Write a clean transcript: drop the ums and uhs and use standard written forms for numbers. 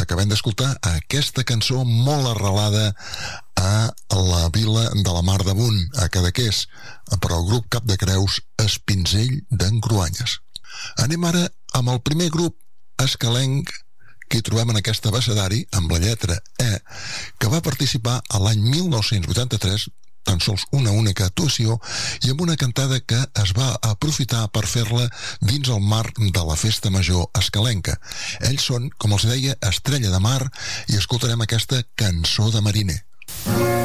acabem d'escoltar aquesta cançó molt arrelada a la vila de la Mar de Bunt, a Cadaqués, per al grup Cap de Creus Espinzell d'en Cruanyes. Anem ara amb el primer grup escalenc que hi trobem en aquest abecedari, amb la lletra E, que va participar a l'any 1983, tan sols una única actuació, i amb una cantada que es va aprofitar per fer-la dins el marc de la Festa Major escalenca. Ells són, com els deia, Estrella de Mar, i escoltarem aquesta Cançó de Mariner.